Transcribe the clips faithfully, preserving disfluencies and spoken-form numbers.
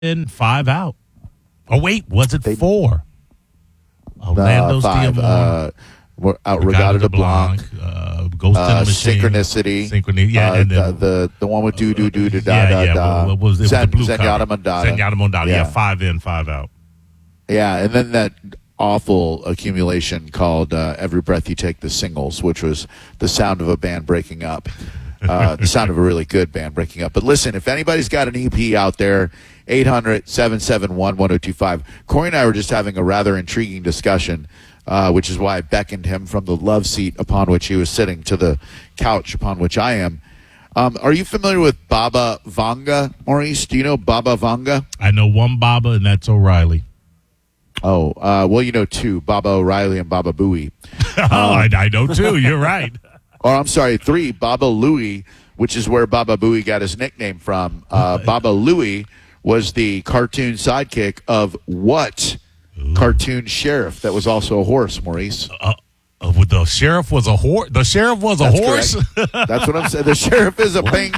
in, five out. Oh, wait, was it They- four? Orlando Uh, five. Steele Uh, we're out Regatta Regatta de de Blanc. uh, Ghost Uh, in the Machine. Synchronicity. Synchronicity, yeah. Uh, and the, then, the the one with do do do da da yeah, da yeah, da. what, what was it? Zen, With the blue Zenyatta cover. Mondada. Zenyatta Mondada, yeah. Yeah. Five in, five out. Yeah, and then that awful accumulation called uh, Every Breath You Take, the singles, which was the sound of a band breaking up. Uh, the sound of a really good band breaking up. But listen, if anybody's got an E P out there, eight hundred, seven seven one, one oh two five. Corey and I were just having a rather intriguing discussion, uh, which is why I beckoned him from the love seat upon which he was sitting to the couch upon which I am. Um, are you familiar with Baba Vanga, Maurice? Do you know Baba Vanga? I know one Baba, and that's O'Reilly. Oh, uh, well, you know two, Baba O'Reilly and Baba Booey. oh, I, I know too. You're right. Or I'm sorry, three, Baba Louie, which is where Baba Booey got his nickname from. Uh, Baba Louie was the cartoon sidekick of what Ooh. cartoon sheriff that was also a horse, Maurice? Uh, uh, the sheriff was a horse. The sheriff was a That's horse. correct. That's what I'm saying. The sheriff is a ping.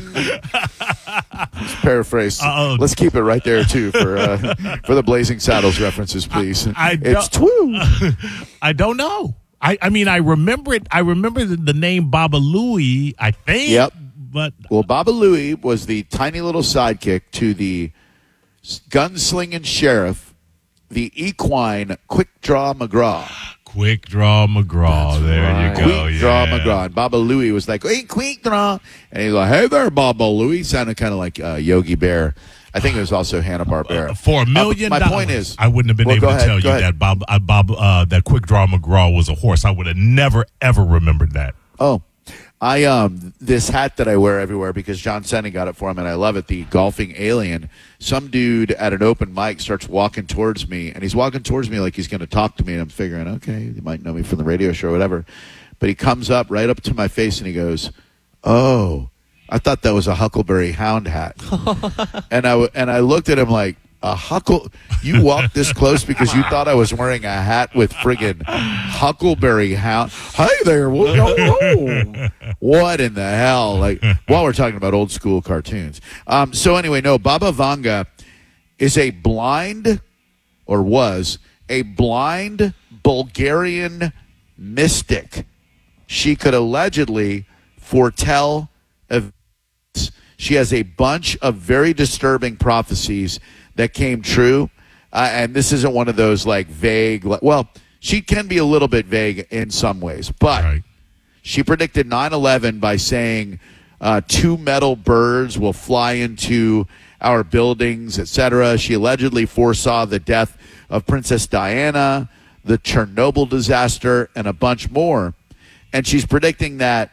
Let's paraphrase. Uh-oh. Let's keep it right there too for uh, for the Blazing Saddles references, please. I, I it's twoo. I don't know. I, I mean, I remember it. I remember the, the name Baba Louie, I think. Yep. But Well, Baba Louie was the tiny little sidekick to the gunslinging sheriff, the equine Quick Draw McGraw. Quick Draw McGraw. That's there right. you go. Quick yeah. Draw McGraw. And Baba Louie was like, hey, Quick Draw. And he's like, hey there, Baba Louie. Sounded kind of like uh, Yogi Bear. I think it was also Hanna-Barbera. Uh, for a million uh, my dollars. point is, I wouldn't have been well, able go to ahead, tell you go ahead. that Bob, uh, Bob, uh, that Quick Draw McGraw was a horse. I would have never, ever remembered that. Oh, I um this hat that I wear everywhere because John Senni got it for him, and I love it. The golfing alien. Some dude at an open mic starts walking towards me, and he's walking towards me like he's going to talk to me. And I'm figuring, okay, he might know me from the radio show or whatever. But he comes up right up to my face, and he goes, "Oh, I thought that was a Huckleberry Hound hat." and I w- and I looked at him like, a huckle. You walked this close because you thought I was wearing a hat with friggin' Huckleberry Hound. Hey there, whoa, whoa. What in the hell? Like, while we're talking about old school cartoons. Um, so anyway, no, Baba Vanga is a blind, or was a blind Bulgarian mystic. She could allegedly foretell events. She has a bunch of very disturbing prophecies that came true, uh, and this isn't one of those like vague. Well, she can be a little bit vague in some ways, but Right. she predicted nine eleven by saying uh, two metal birds will fly into our buildings, et cetera. She allegedly foresaw the death of Princess Diana, the Chernobyl disaster, and a bunch more. And she's predicting that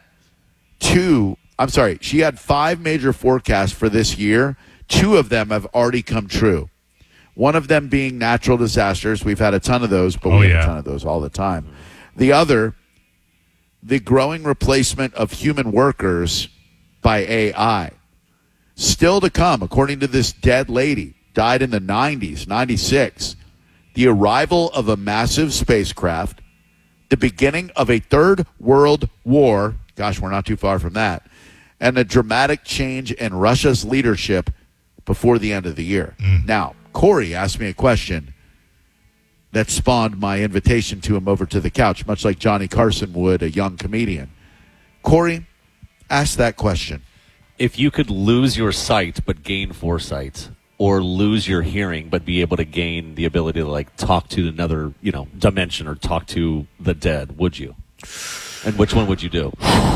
two. I'm sorry. She had five major forecasts for this year. Two of them have already come true. One of them being natural disasters. We've had a ton of those, but Oh, we have yeah. a ton of those all the time. The other, the growing replacement of human workers by A I. Still to come, according to this dead lady, died in the nineties, ninety-six. The arrival of a massive spacecraft, the beginning of a third world war. Gosh, we're not too far from that. And a dramatic change in Russia's leadership before the end of the year. Mm. Now, Corey asked me a question that spawned my invitation to him over to the couch, much like Johnny Carson would a young comedian. Corey, ask that question. If you could lose your sight but gain foresight, or lose your hearing but be able to gain the ability to like talk to another, you know, dimension or talk to the dead, would you? And which one would you do?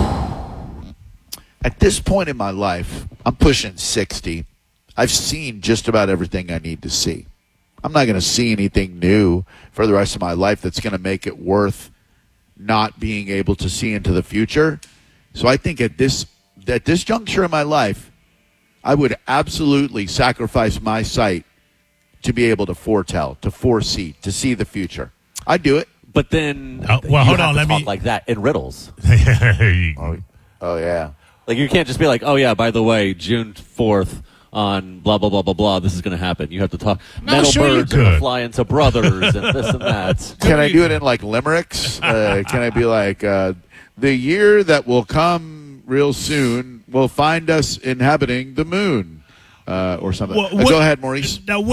At this point in my life, I'm pushing sixty. I've seen just about everything I need to see. I'm not going to see anything new for the rest of my life that's going to make it worth not being able to see into the future. So I think at this at this juncture in my life, I would absolutely sacrifice my sight to be able to foretell, to foresee, to see the future. I'd do it. But then, Uh, well, you hold have on, to let talk me- like that in riddles. Oh, oh yeah. Like you can't just be like, oh yeah, by the way, June fourth on blah blah blah blah blah. This is going to happen. You have to talk. No, Metal sure you birds are going to could. fly into brothers and this and that. Can I do it in like limericks? Uh, can I be like, uh, the year that will come real soon will find us inhabiting the moon? uh, or something. Well, Uh, what- go ahead, Maurice. Now,